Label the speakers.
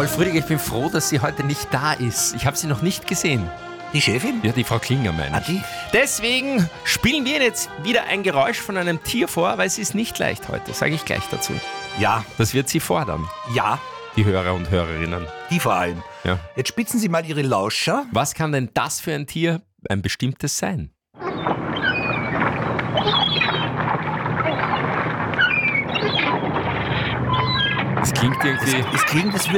Speaker 1: Frau Fröhlich, ich bin froh, dass sie heute nicht da ist. Ich habe sie noch nicht gesehen.
Speaker 2: Die Chefin?
Speaker 1: Ja, die Frau Klinger meine ich.
Speaker 2: Die?
Speaker 1: Deswegen spielen wir jetzt wieder ein Geräusch von einem Tier vor, weil es ist nicht leicht heute, sage ich gleich dazu.
Speaker 2: Ja.
Speaker 1: Das wird sie fordern,
Speaker 2: Ja,
Speaker 1: die Hörer und Hörerinnen.
Speaker 2: die vor allem.
Speaker 1: Ja.
Speaker 2: Jetzt spitzen Sie mal Ihre Lauscher.
Speaker 1: Was kann denn das für ein Tier, ein bestimmtes sein? Es klingt irgendwie...
Speaker 2: Es klingt, das